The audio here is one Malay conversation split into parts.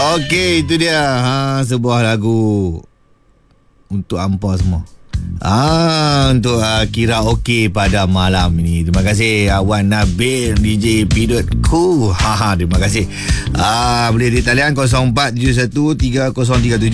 Okey, itu dia. Sebuah lagu untuk hampa semua. Untuk karaoke pada malam ini. Terima kasih Wan Nabil, DJ Pidot Cool. Terima kasih. Boleh di talian 04713037,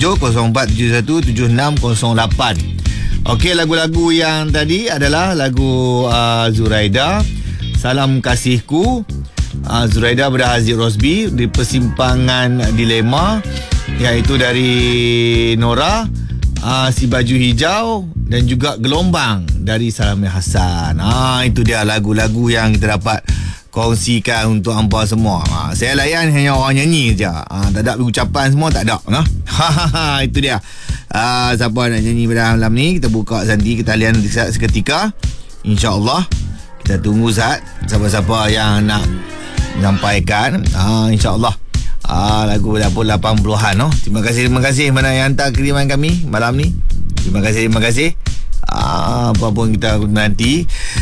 04717608. Okey, lagu-lagu yang tadi adalah lagu Zuraida, Salam Kasihku. Zuraida pada Haziq Rosbi, di Persimpangan Dilema, iaitu dari Nora, Si Baju Hijau, dan juga Gelombang dari Salami Hasan. Itu dia lagu-lagu yang kita dapat kongsikan untuk hampa semua. Saya layan hanya orang nyanyi je. Tak ada ucapan semua, tak ada. Itu dia. Siapa nak nyanyi pada malam ni, kita buka nanti ke talian seketika, InsyaAllah. Kita tunggu saat siapa-siapa yang nak menyampaikan. InsyaAllah. Lagu dapur 80-an. Terima kasih mana yang hantar kiriman kami malam ni. Terima kasih. Apa pun kita nanti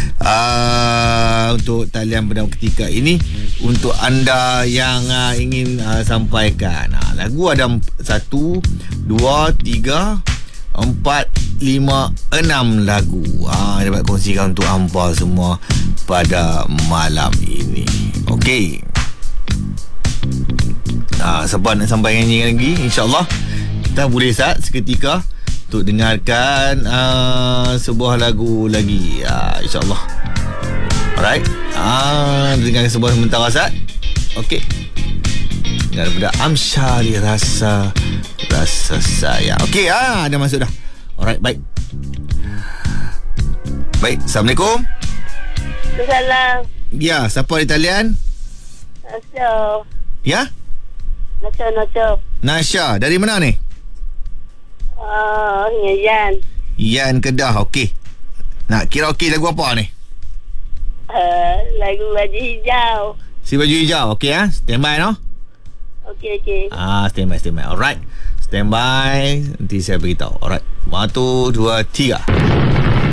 untuk talian pada ketika ini, untuk anda yang ingin sampaikan. Lagu ada 1, 2, 3, 4, 5, 6 lagu dapat kongsikan untuk hampa semua pada malam ini. Okey. Siapa nak sampai nyanyi lagi, InsyaAllah kita boleh seketika untuk dengarkan sebuah lagu lagi, InsyaAllah. Alright. Dengarkan sebuah sementara saat. Okey. Daripada Amsyari Rasa Sayang. Okey, dah masuk dah. Alright, baik. Assalamualaikum. Salam. Ya, siapa di talian? Nasya. Ya? Nasya. Nasya, dari mana ni? Yan. Yan Kedah, okey. Nak karaoke lagu apa ni? Lagu Baju Hijau. Si Baju Hijau, okey Stand by, no? Okey. Stand by. Alright. Stand by. Nanti saya beritahu. Alright. 1, 2, 3.